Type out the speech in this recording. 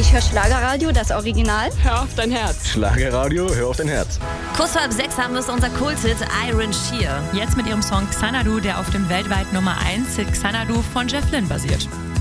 Ich höre Schlagerradio, das Original. Hör auf dein Herz. Schlagerradio, hör auf dein Herz. Kurz vor 6 haben wir es, unser Kulthit Iron Shear. Jetzt mit ihrem Song Xanadu, der auf dem weltweit Nummer 1 Hit Xanadu von Jeff Lynne basiert.